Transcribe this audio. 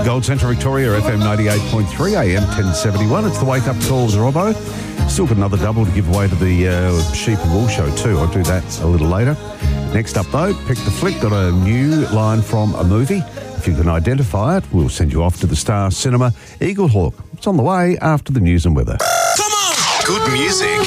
Gold Centre Victoria, FM 98.3, AM 1071. It's the Wake Up Call with Robbo. Still got another double to give away to the Sheep and Wool show too. I'll do that a little later. Next up though, Pick the Flick. Got a new line from a movie. If you can identify it, we'll send you off to the Star Cinema Eagle Hawk. It's on the way after the news and weather. Come on! Good music.